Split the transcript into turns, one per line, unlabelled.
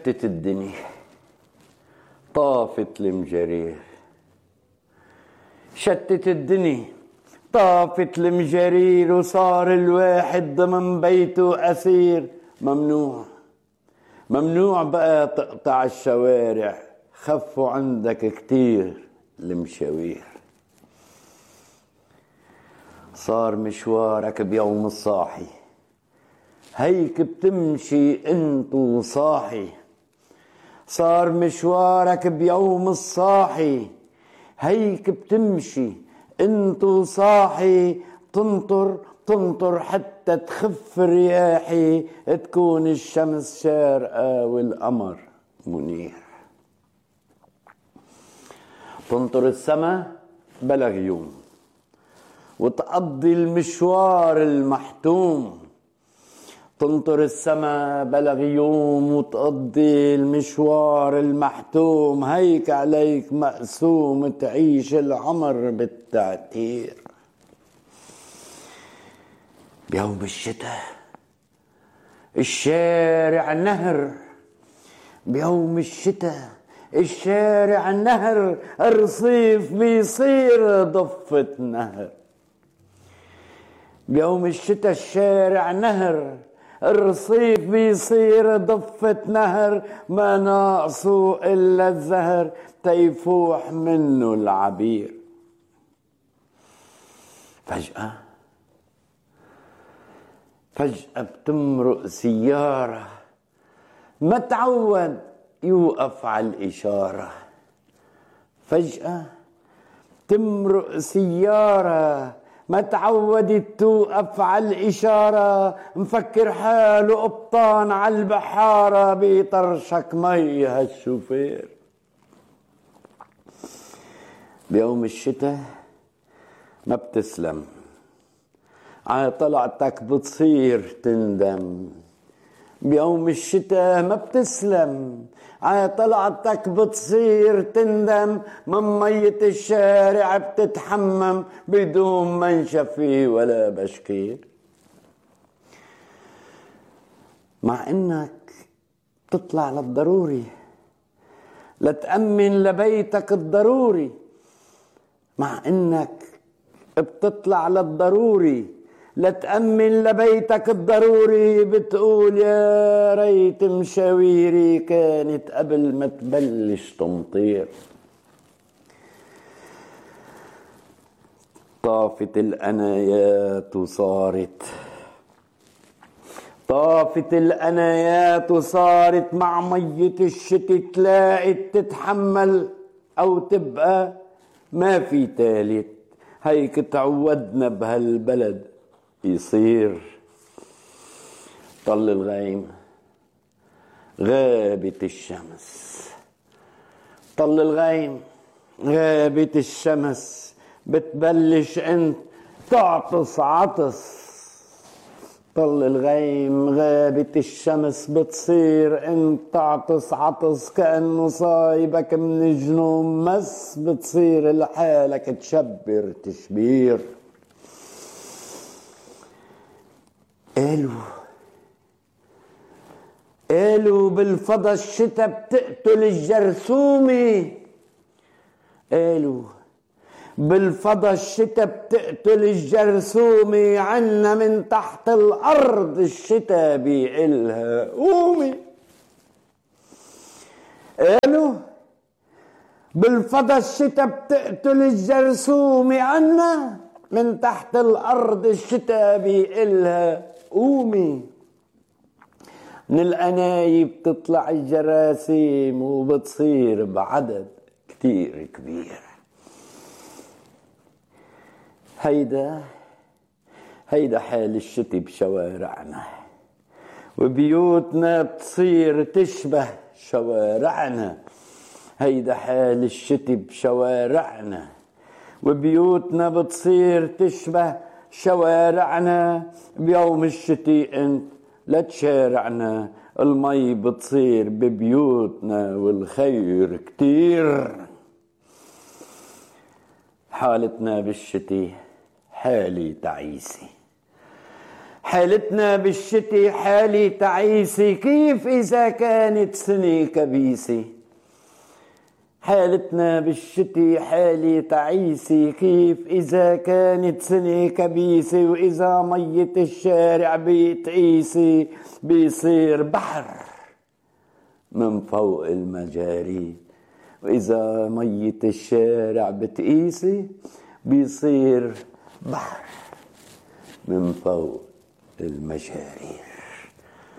شتت الدنيا، طافت المجارير. شتت الدنيا طافت المجارير، وصار الواحد ضمن بيته أسير. ممنوع بقى تقطع الشوارع، خفوا عندك كتير المشاوير. صار مشوارك بيوم الصاحي، هيك بتمشي انتو صاحي. صار مشوارك بيوم الصاحي، هيك بتمشي انتو صاحي. تنطر حتى تخف رياحي، تكون الشمس شارقة والقمر منير. تنطر السما بلا غيوم، وتقضي المشوار المحتوم. تنطر السما بلا غيوم، وتقضي المشوار المحتوم. هيك عليك مقسوم، تعيش العمر بالتعتير. بيوم الشتاء الشارع نهر، بيوم الشتاء الشارع نهر. الرصيف بيصير ضفة نهر. بيوم الشتاء الشارع نهر، الرصيف بيصير ضفة نهر. ما ناقصه إلا الزهر تيفوح منه العبير. فجأة بتمرق سيارة، ما تعود يوقف على الإشارة. فجأة تمرق سيارة، ما تعودت توقف على الإشارة. مفكر حاله قبطان على البحارة، بيطرشك مي هالشوفير. بيوم الشتاء ما بتسلم، على طلعتك بتصير تندم. بيوم الشتاء ما بتسلم، على طلعتك بتصير تندم. من مية الشارع بتتحمم، بدون منشفي ولا بشكير. مع انك تطلع للضروري لتأمن لبيتك الضروري. مع انك بتطلع للضروري لتأمن لبيتك الضروري. بتقول يا ريت مشاويري كانت قبل ما تبلش تمطير. طافت الأنايات وصارت مع مية الشتي. تلاقي تتحمل أو تبقى ما في تالت. هيك تعودنا بهالبلد يصير. طل الغيم غابت الشمس، طل الغيم غابت الشمس. بتبلش انت تعطس عطس. طل الغيم غابت الشمس، بتصير انت تعطس عطس. كأنه صايبك من جنون مس، بتصير لحالك تشبر تشبير. قالوا بالفضا الشتا بتقتل الجرثومة. قالوا بالفضا الشتا بتقتل الجرثومة. عنا من تحت الأرض الشتا بيقلها قومي. قالوا بالفضا الشتا بتقتل الجرثومة. عنا من تحت الأرض الشتا بيقلها قومي. من الأنايب تطلع الجراثيم، وبتصير بعدد كتير كبير. هيدا حال الشتي بشوارعنا، وبيوتنا بتصير تشبه شوارعنا. هيدا حال الشتي بشوارعنا، وبيوتنا بتصير تشبه شوارعنا. بيوم الشتي انت لا تشارعنا، المي بتصير ببيوتنا والخير كتير. حالتنا بالشتي حالي تعيسي، حالتنا بالشتي حالي تعيسة، كيف إذا كانت سنة كبيسة؟ حالتنا بالشتي حالي تعيسة، كيف إذا كانت سنة كبيسة؟ وإذا مية الشارع بتقيسي بيصير بحر من فوق المجاري. وإذا مية الشارع بتقيسي بيصير بحر من فوق المجاري.